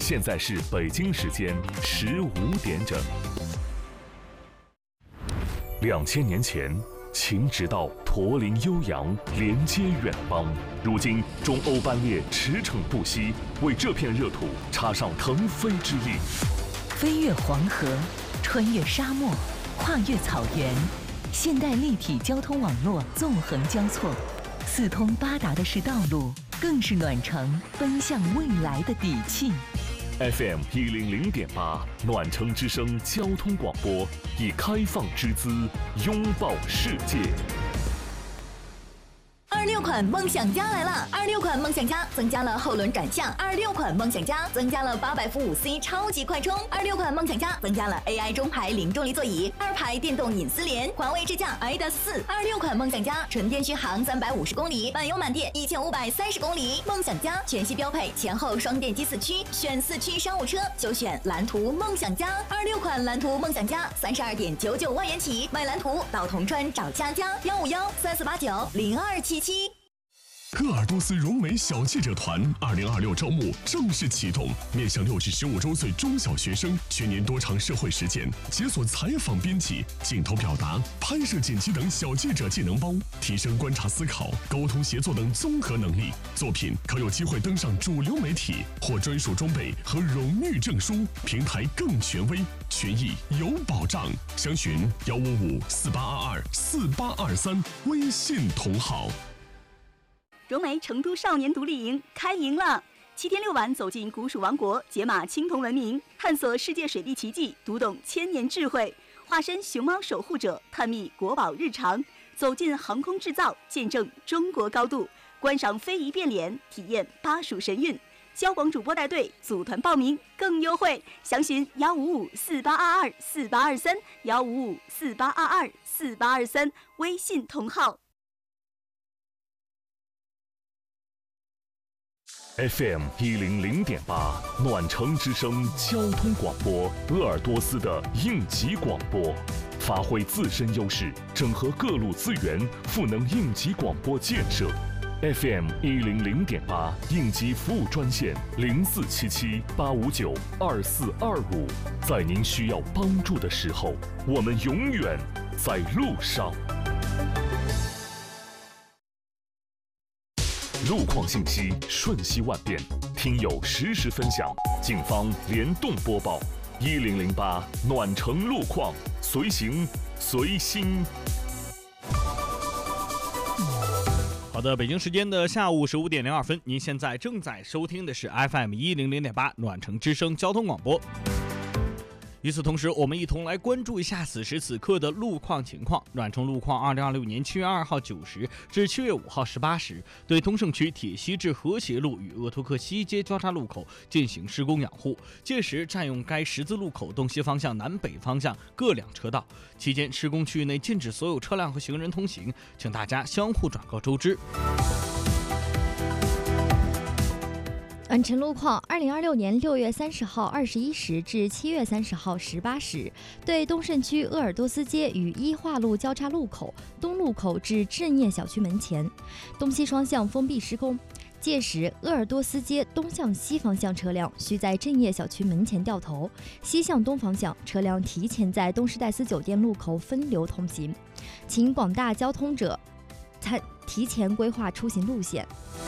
现在是北京时间15点整。2000年前，秦直道驼铃悠扬，连接远邦。如今，中欧班列驰骋不息，为这片热土插上腾飞之翼。 飞越黄河，穿越沙漠，跨越草原，现代立体交通网络纵横交错，四通八达的是道路，更是暖城奔向未来的底气。 FM 100.8暖城之声交通广播，以开放之姿拥抱世界。 26款梦想家来了！26款梦想家增加了后轮转向，26款梦想家增加了800伏5C 超级快充，26款梦想家增加了 AI 中排零重力座椅，2排电动隐私联，环卫支架 iDAS4。26款梦想家纯电续航350公里，满油满电1530公里。梦想家全系标配前后双电机4驱，选4驱商务车就选蓝图梦想家。26款蓝图梦想家32.99万元起，买蓝图到铜川找佳佳15134890277。 鄂尔多斯融美小记者团2026招募正式启动，面向6至15周岁中小学生，全年多场社会实践，解锁采访编辑、镜头表达、拍摄剪辑等小记者技能包，提升观察思考、沟通协作等综合能力。作品可有机会登上主流媒体，获专属装备和荣誉证书，平台更权威，权益有保障。详询15548224823微信同号。 融美成都少年独立营开营了！7天6晚，走进古蜀王国，解码青铜文明，探索世界水利奇迹，读懂千年智慧，化身熊猫守护者，探秘国宝日常，走进航空制造，见证中国高度，观赏非遗变脸，体验巴蜀神韵。交广主播带队，组团报名更优惠，详询15548224823，15548224823，微信同号。 FM 100.8暖城之声交通广播，鄂尔多斯的应急广播，发挥自身优势，整合各路资源，赋能应急广播建设。FM 100.8应急服务专线0477859245，在您需要帮助的时候，我们永远在路上。路况信息瞬息万变，听友实时分享，警方联动播报，1008暖城路况，随行随心。 好的，北京时间的下午15点02分，您现在正在收听的是 FM 100.8暖城之声交通广播。与此同时，我们一同来关注一下此时此刻的路况情况。暖城路况2026年7月2号9时至7月5号18时，对东胜区铁西至和谐路与鄂图克西街交叉路口进行施工养护，届时占用该十字路口东西方向、南北方向各两车道。期间，施工区域内禁止所有车辆和行人通行，请大家相互转告周知。 暖城路况：2026年6月30号21时至7月30号18时，对东胜区鄂尔多斯街与一化路交叉路口东路口至正业小区门前，东西双向封闭施工。届时，鄂尔多斯街东向西方向车辆需在正业小区门前掉头，西向东方向车辆提前在东施代斯酒店路口分流通行，请广大交通者提前规划出行路线。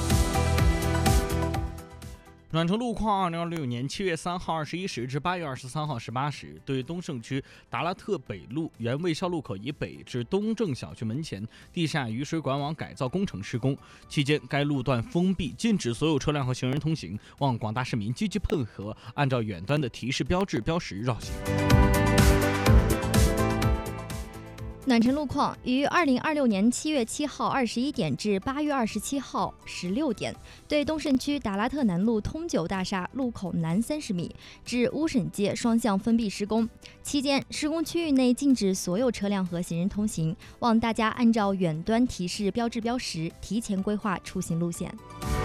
暖城路况：2026年7月3号21时至8月23号18时，对东胜区达拉特北路原卫校路口以北至东正小区门前地下雨水管网改造工程施工，期间该路段封闭，禁止所有车辆和行人通行，望广大市民积极配合，按照远端的提示标志标识绕行。 暖城路况于2026年7月7号21点至8月27号16点，对东胜区达拉特南路通久大厦路口南30米至乌省街双向封闭施工，期间施工区域内禁止所有车辆和行人通行，望大家按照远端提示标志标识提前规划出行路线。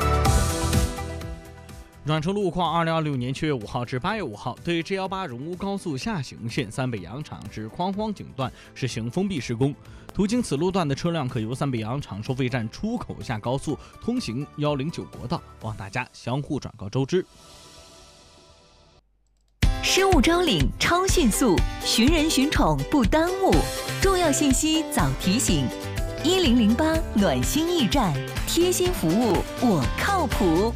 暖城路况：2026年7月5号至8月5号，对 G18 荣乌高速下行线三北羊场至匡荒井段实行封闭施工，途经此路段的车辆可由三北羊场收费站出口下高速，通行109国道，望大家相互转告周知。暖城路况：2026年7月5号至8月5号，对 G18 荣乌高速下行线三北羊场至匡荒井段实行封闭施工，途经此路段的车辆可由三北羊场收费站出口下高速，通行109国道，望大家相互转告周知。 暖城路况：2026年7月5号至8月5号，对 G18 荣乌高速下行线三北羊场至匡荒井段实行封闭施工，途经此路段的车辆可由三北羊场收费站出口下高速，通行109国道，望大家相互转告周知。 失物招领超迅速，寻人寻宠不耽误，重要信息早提醒。1008暖心驿站，贴心服务，我靠谱。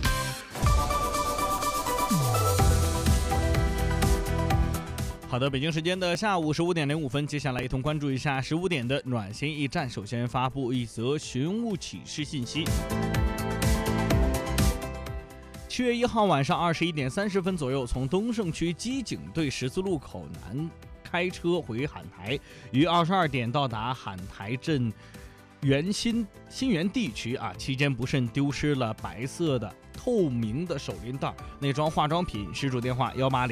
好的，北京时间的下午15点05分，接下来一同关注一下15点的暖心驿站。首先发布一则寻物启事信息。7月1号晚上21点30分左右，从东胜区机警队十字路口南开车回海台，于22点到达海台镇新源地区期间不慎丢失了白色的透明的手拎袋，内装化妆品，失主电话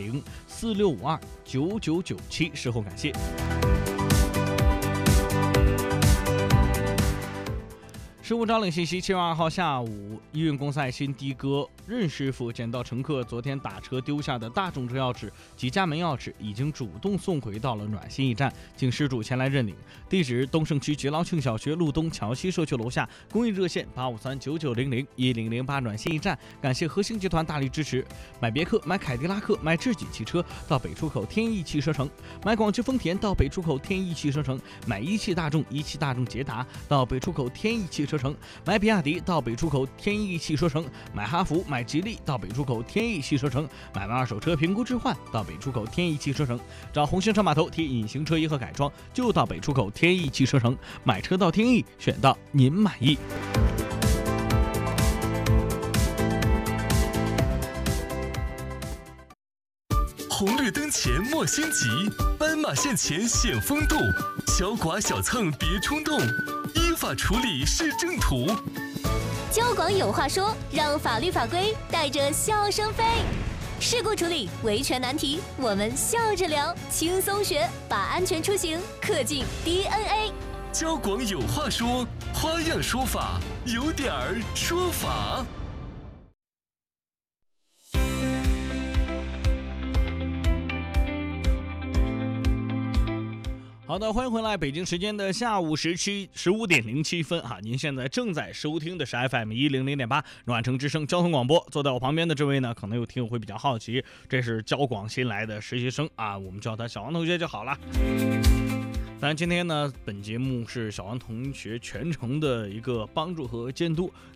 18046529997，事后感谢。失物招领信息：7月2号下午，一运公赛新的哥任师傅捡到乘客昨天打车丢下的大众车钥匙及家门钥匙，已经主动送回到了暖心驿站，请失主前来认领。地址：东胜区觉劳庆小学路东桥西社区楼下，公益热线85399001008暖心驿站。感谢和兴集团大力支持。买别克、买凯迪拉克、买智己汽车到北出口天翼汽车城，买广汽丰田到北出口天翼汽车城，买一汽大众捷达到北出口天翼汽车城，买比亚迪到北出口天翼汽车城，买哈弗、买吉利到北出口天翼汽车城，买二手车评估置换到北出口天翼汽车城，找红星车码头贴隐形车衣和改装就到北出口天翼汽车城，买车到天翼，选到您满意。 红绿灯前莫心急，斑马线前显风度，小剐小蹭别冲动，依法处理是正途。 交广有话说，让法律法规带着笑声飞。事故处理、维权难题，我们笑着聊，轻松学，把安全出行刻进 DNA。 交广有话说，花样说法，有点儿说法。 好的，欢迎回来，北京时间的下午15点07分您现在正在收听的是 FM100.8 暖城之声交通广播。坐在我旁边的这位呢，可能有听友会比较好奇，这是交广新来的实习生我们叫他小王同学就好了。当然今天呢，本节目是小王同学全程的一个帮助和监督。